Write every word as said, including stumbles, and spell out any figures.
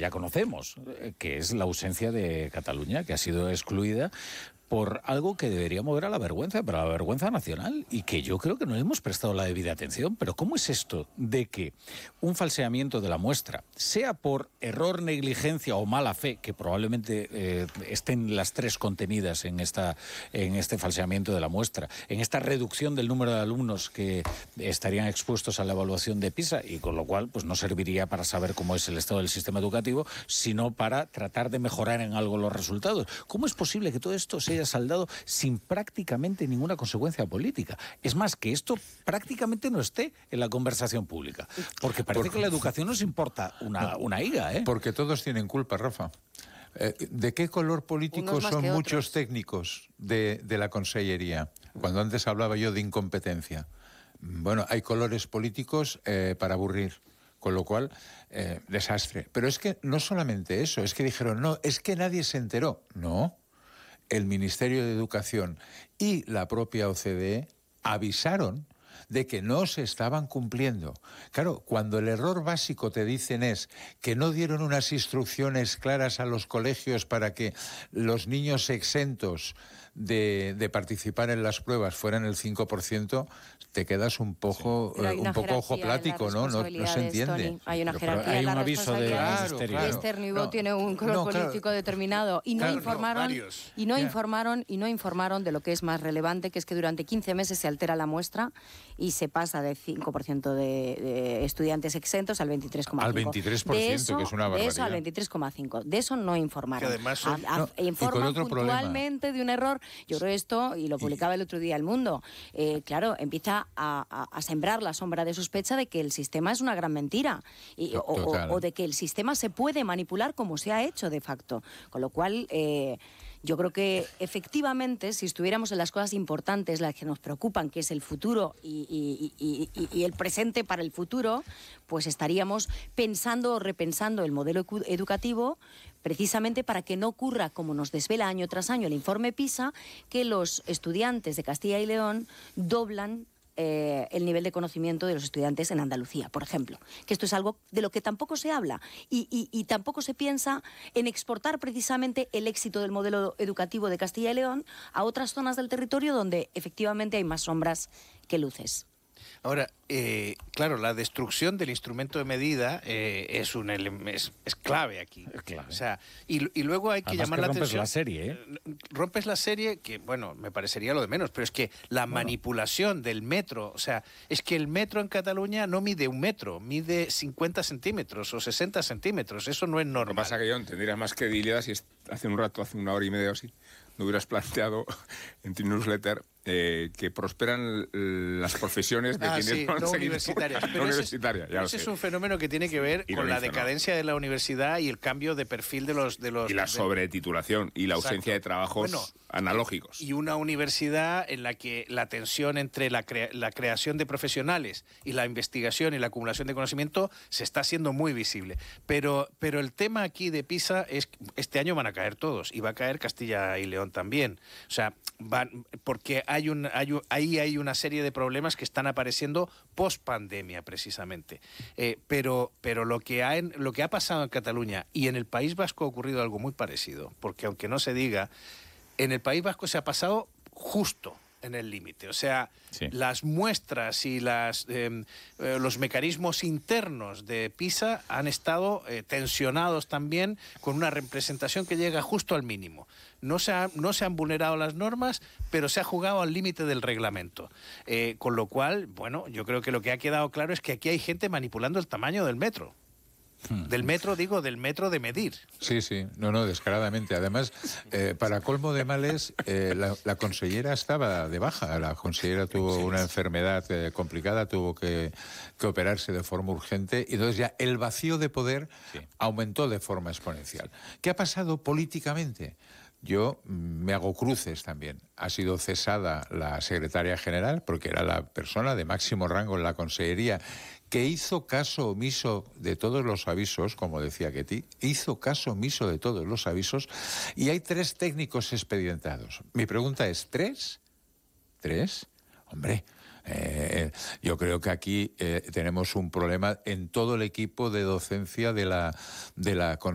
ya conocemos, que es la ausencia de Cataluña, que ha sido excluida por algo que debería mover a la vergüenza, pero a la vergüenza nacional, y que yo creo que no le hemos prestado la debida atención. Pero ¿cómo es esto de que un falseamiento de la muestra, sea por error, negligencia o mala fe, que probablemente eh, estén las tres contenidas en, esta, en este falseamiento de la muestra, en esta reducción del número de alumnos que estarían expuestos a la evaluación de PISA, y con lo cual pues no serviría para saber cómo es el estado del sistema educativo, sino para tratar de mejorar en algo los resultados? ¿Cómo es posible que todo esto se haya saldado sin prácticamente ninguna consecuencia política? Es más, que esto prácticamente no esté en la conversación pública, porque parece Por... que la educación nos importa una, una higa, ¿eh? Porque todos tienen culpa, Rafa. Eh, ¿De qué color político son muchos técnicos de, de la consellería? Cuando antes hablaba yo de incompetencia. Bueno, hay colores políticos eh, para aburrir. Con lo cual, eh, desastre. Pero es que no solamente eso, es que dijeron, no, es que nadie se enteró. No. El Ministerio de Educación y la propia O C D E avisaron de que no se estaban cumpliendo. Claro, cuando el error básico te dicen es que no dieron unas instrucciones claras a los colegios para que los niños exentos de, de participar en las pruebas fueran el cinco por ciento, te quedas un poco, eh, un poco ojo plático, ¿no? No, no se entiende. Tony. Hay una pero, jerarquía pero hay en un la aviso de claro, claro, y Esther Niubó no, tiene un color no, político claro, determinado y no claro, informaron no, y no yeah. informaron y no informaron de lo que es más relevante, que es que durante quince meses se altera la muestra y se pasa del cinco por ciento de, de estudiantes exentos al veintitrés coma cinco. Al veintitrés por ciento, de eso, que es una barbaridad. De eso al veintitrés coma cinco. De eso no informaron. Que además son... a, a, no, informan problema. puntualmente de un error. Yo creo esto, y lo publicaba el otro día El Mundo, eh, claro, empieza a, a, a sembrar la sombra de sospecha de que el sistema es una gran mentira y, o, o, o de que el sistema se puede manipular como se ha hecho de facto. Con lo cual, eh, yo creo que efectivamente, si estuviéramos en las cosas importantes, las que nos preocupan, que es el futuro y, y, y, y, y el presente para el futuro, pues estaríamos pensando o repensando el modelo educativo precisamente para que no ocurra, como nos desvela año tras año el informe PISA, que los estudiantes de Castilla y León doblan Eh, el nivel de conocimiento de los estudiantes en Andalucía, por ejemplo. Que esto es algo de lo que tampoco se habla y, y, y tampoco se piensa en exportar precisamente el éxito del modelo educativo de Castilla y León a otras zonas del territorio donde efectivamente hay más sombras que luces. Ahora, eh, claro, la destrucción del instrumento de medida eh, es un es, es clave aquí. Es clave. O sea, y, y luego hay que Además llamar que la rompes atención. la serie, ¿eh? Rompes la serie, que bueno, me parecería lo de menos, pero es que la bueno. manipulación del metro, o sea, es que el metro en Cataluña no mide un metro, mide cincuenta centímetros o sesenta centímetros. Eso no es normal. Lo que pasa que yo tendrías más credibilidad si hace un rato, hace una hora y media o así, no hubieras planteado en tu newsletter eh, que prosperan las profesiones de ah, quienes sí, no han no seguido universitarias. No pero universitaria, ese, ya lo ese sé. es un fenómeno que tiene que ver y con lo la hizo, decadencia ¿no? de la universidad y el cambio de perfil de los... De los y la de... sobretitulación y la ausencia Exacto. de trabajos bueno, analógicos. Y una universidad en la que la tensión entre la, crea la creación de profesionales y la investigación y la acumulación de conocimiento se está haciendo muy visible. Pero, pero el tema aquí de PISA es que este año van a caer todos y va a caer Castilla y León también. O sea, van, porque hay un, hay un, ahí hay una serie de problemas que están apareciendo post pandemia precisamente. Eh, pero pero lo, que ha en, lo que ha pasado en Cataluña y en el País Vasco ha ocurrido algo muy parecido, porque aunque no se diga, en el País Vasco se ha pasado justo en el límite. O sea, sí. las muestras y las, eh, eh, los mecanismos internos de PISA han estado eh, tensionados también con una representación que llega justo al mínimo. No se, ha, no se han vulnerado las normas, pero se ha jugado al límite del reglamento. Eh, con lo cual, bueno, yo creo que lo que ha quedado claro es que aquí hay gente manipulando el tamaño del metro. Del metro, digo, del metro de medir. Sí, sí, no, no, descaradamente. Además, eh, para colmo de males, eh, la, la consellera estaba de baja. La consellera tuvo una enfermedad eh, complicada, tuvo que, que operarse de forma urgente, y entonces ya el vacío de poder sí. aumentó de forma exponencial. ¿Qué ha pasado políticamente? Yo me hago cruces también. Ha sido cesada la secretaria general, porque era la persona de máximo rango en la consellería, que hizo caso omiso de todos los avisos, como decía Ketty, hizo caso omiso de todos los avisos, y hay tres técnicos expedientados. Mi pregunta es, ¿tres? ¿Tres? Hombre, eh, yo creo que aquí eh, tenemos un problema en todo el equipo de docencia de la, de la